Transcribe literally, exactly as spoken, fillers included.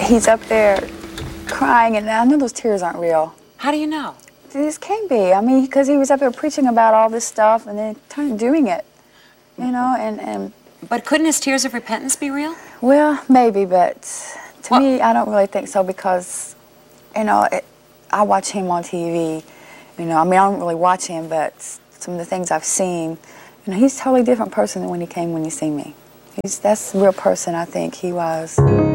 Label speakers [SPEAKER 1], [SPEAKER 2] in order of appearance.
[SPEAKER 1] he's up there crying, and I know those tears aren't real.
[SPEAKER 2] How do you know?
[SPEAKER 1] This can't be. I mean, because he was up there preaching about all this stuff and then kind of doing it, you know, and, and...
[SPEAKER 2] But couldn't his tears of repentance be real?
[SPEAKER 1] Well, maybe, but to
[SPEAKER 2] well,
[SPEAKER 1] me, I don't really think so because, you know, it, I watch him on T V, you know, I mean, I don't really watch him, but some of the things I've seen, you know, he's a totally different person than when he came when you see me. He's, that's the real person I think he was.